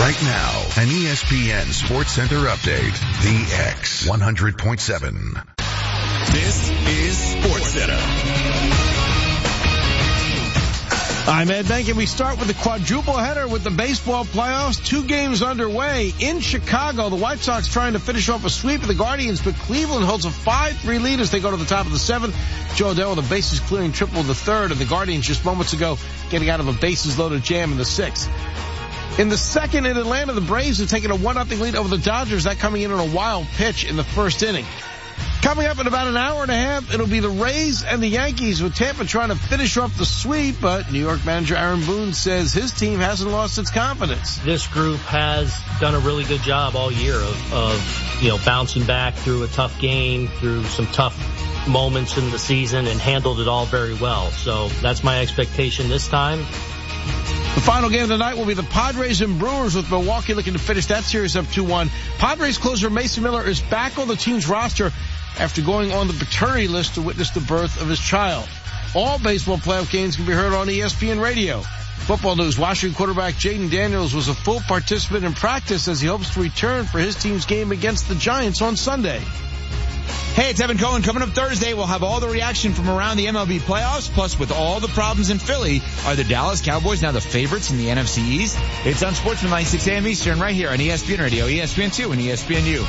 Right now, an ESPN Sports Center update. The X 100.7. This is Sports Center. I'm Ed Bank, and we start with the quadruple header with the baseball playoffs. 2 games underway in Chicago. The White Sox trying to finish off a sweep of the Guardians, but Cleveland holds a 5-3 lead as they go to the top of the 7th. Joe Adell with a bases-clearing triple in the 3rd, and the Guardians just moments ago getting out of a bases-loaded jam in the 6th. In the 2nd in Atlanta, the Braves have taken a 1-0 lead over the Dodgers, that coming in on a wild pitch in the 1st inning. Coming up in about an hour and a half, it'll be the Rays and the Yankees, with Tampa trying to finish off the sweep, but New York manager Aaron Boone says his team hasn't lost its confidence. This group has done a really good job all year of bouncing back through a tough game, through some tough moments in the season, and handled it all very well. So that's my expectation this time. The final game of the night will be the Padres and Brewers, with Milwaukee looking to finish that series up 2-1. Padres closer Mason Miller is back on the team's roster after going on the paternity list to witness the birth of his child. All baseball playoff games can be heard on ESPN Radio. Football news: Washington quarterback Jaden Daniels was a full participant in practice as he hopes to return for his team's game against the Giants on Sunday. Hey, it's Evan Cohen. Coming up Thursday, we'll have all the reaction from around the MLB playoffs. Plus, with all the problems in Philly, are the Dallas Cowboys now the favorites in the NFC East? It's on Sportsman 6 a.m. Eastern right here on ESPN Radio, ESPN2, and ESPNU.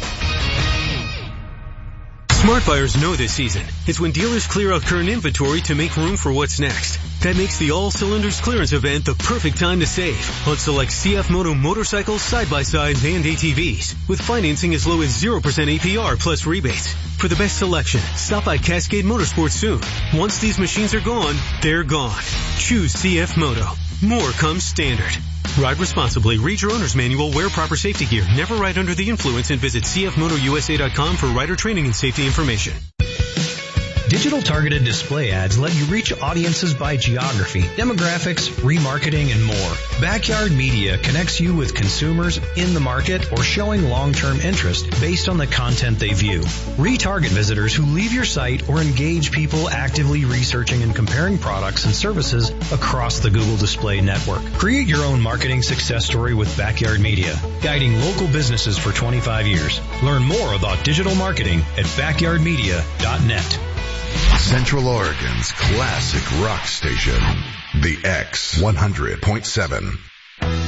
Smart buyers know this season. It's when dealers clear out current inventory to make room for what's next. That makes the All Cylinders clearance event the perfect time to save on select CF Moto motorcycles, side-by-sides, and ATVs, with financing as low as 0% APR plus rebates. For the best selection, stop by Cascade Motorsports soon. Once these machines are gone, they're gone. Choose CF Moto. More comes standard. Ride responsibly. Read your owner's manual. Wear proper safety gear. Never ride under the influence, and visit cfmotousa.com for rider training and safety information. Digital targeted display ads let you reach audiences by geography, demographics, remarketing, and more. Backyard Media connects you with consumers in the market or showing long-term interest based on the content they view. Retarget visitors who leave your site or engage people actively researching and comparing products and services across the Google Display Network. Create your own marketing success story with Backyard Media, guiding local businesses for 25 years. Learn more about digital marketing at backyardmedia.net. Central Oregon's classic rock station, the X 100.7.